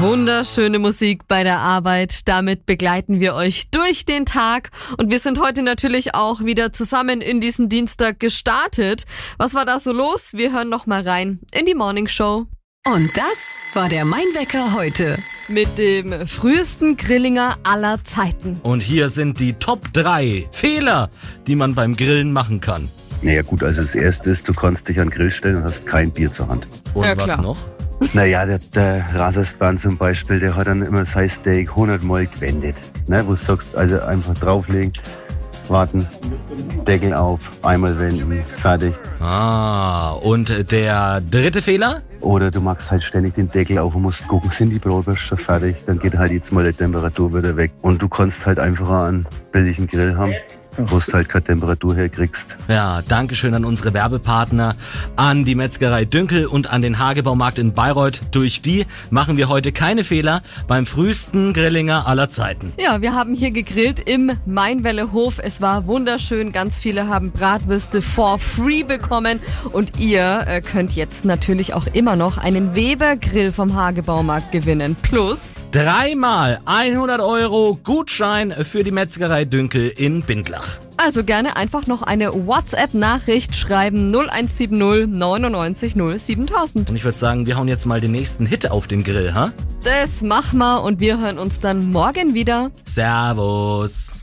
Wunderschöne Musik bei der Arbeit. Damit begleiten wir euch durch den Tag. Und wir sind heute natürlich auch wieder zusammen in diesen Dienstag gestartet. Was war da so los? Wir hören noch mal rein in die Morning Show. Und das war der Mein-Wecker heute. Mit dem frühesten Grillinger aller Zeiten. Und hier sind die Top 3 Fehler, die man beim Grillen machen kann. Naja gut, also das Erste ist, du kannst dich an den Grill stellen und hast kein Bier zur Hand. Und Ja, was klar. noch? Naja, der Raserspan zum Beispiel, der hat dann immer sein Steak 100 Mal gewendet. Ne, wo du sagst, also einfach drauflegen, warten, Deckel auf, einmal wenden, fertig. Und der dritte Fehler? Oder du machst halt ständig den Deckel auf und musst gucken, sind die Bratwürste schon fertig? Dann geht halt jetzt mal die Temperatur wieder weg. Und du kannst halt einfach einen billigen Grill haben, wo du halt keine Temperatur herkriegst. Ja, Dankeschön an unsere Werbepartner, an die Metzgerei Dünkel und an den Hagebaumarkt in Bayreuth. Durch die machen wir heute keine Fehler beim frühesten Grillinger aller Zeiten. Ja, wir haben hier gegrillt im Mainwelle-Hof. Es war wunderschön. Ganz viele haben Bratwürste for free bekommen. Und ihr könnt jetzt natürlich auch immer noch einen Weber-Grill vom Hagebaumarkt gewinnen. Plus 3-mal 100 € Gutschein für die Metzgerei Dünkel in Bindlach. also gerne einfach noch eine WhatsApp-Nachricht schreiben 0170 99 0 7000. Und ich würde sagen, wir hauen jetzt mal den nächsten Hit auf den Grill, ha? Das machen wir und wir hören uns dann morgen wieder. Servus.